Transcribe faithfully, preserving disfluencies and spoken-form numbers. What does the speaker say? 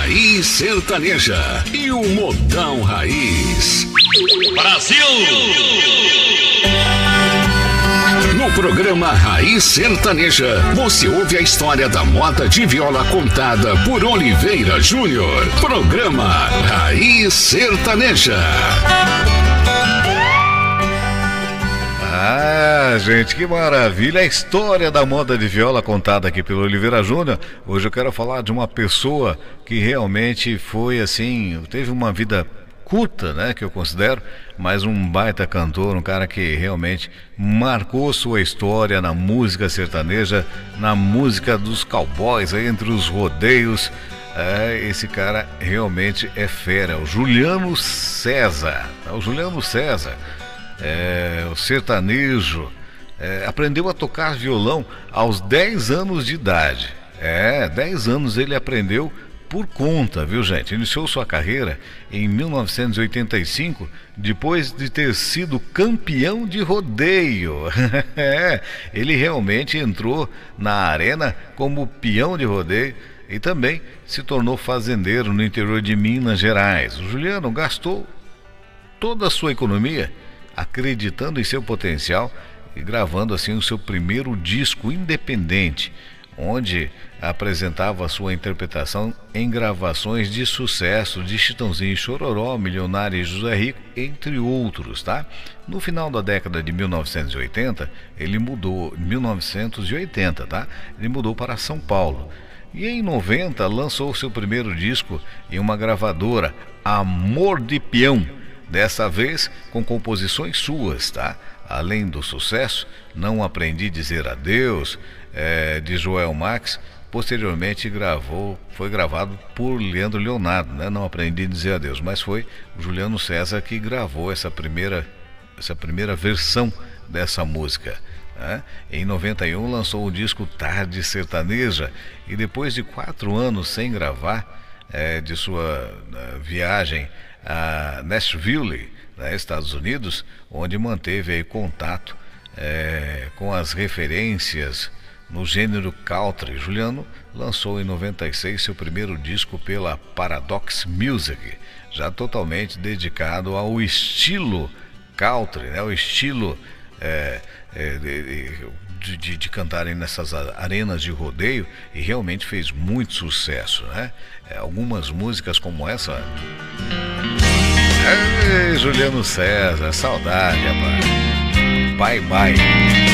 Raiz Sertaneja e o Modão Raiz. Brasil! No programa Raiz Sertaneja, você ouve a história da moda de viola contada por Oliveira Júnior. Programa Raiz Sertaneja. Ah, gente, que maravilha! A história da moda de viola contada aqui pelo Oliveira Júnior. Hoje eu quero falar de uma pessoa que realmente foi assim, teve uma vida curta, né, que eu considero, mas um baita cantor, um cara que realmente marcou sua história na música sertaneja, na música dos cowboys, aí entre os rodeios. É, esse cara realmente é fera, o Juliano César. O Juliano César, é, o sertanejo, é, aprendeu a tocar violão aos dez anos de idade. É, dez anos ele aprendeu por conta, viu, gente? Iniciou sua carreira em mil novecentos e oitenta e cinco, depois de ter sido campeão de rodeio. É, ele realmente entrou na arena como peão de rodeio e também se tornou fazendeiro no interior de Minas Gerais. O Juliano gastou toda a sua economia acreditando em seu potencial e gravando assim o seu primeiro disco independente, onde apresentava sua interpretação em gravações de sucesso de Chitãozinho e Chororó, Milionário e José Rico, entre outros, tá? No final da década de mil novecentos e oitenta, ele mudou, mil novecentos e oitenta, tá? Ele mudou para São Paulo. E em noventa lançou seu primeiro disco em uma gravadora, Amor de Peão, dessa vez com composições suas, tá? Além do sucesso, Não Aprendi Dizer Adeus, é, de Joel Max, posteriormente gravou, foi gravado por Leandro Leonardo, né? Não Aprendi Dizer Adeus, mas foi o Juliano César que gravou essa primeira, essa primeira versão dessa música, né? Em noventa e um lançou o disco Tarde Sertaneja e depois de quatro anos sem gravar, é, de sua uh, viagem a Nashville, né, Estados Unidos, onde manteve aí contato é, com as referências no gênero country. Juliano lançou em noventa e seis seu primeiro disco pela Paradox Music, já totalmente dedicado ao estilo country, né, o estilo é, é, de, de, de cantarem nessas arenas de rodeio, e realmente fez muito sucesso, né? É, algumas músicas como essa. Ei, Juliano César, saudade, rapaz. Bye bye.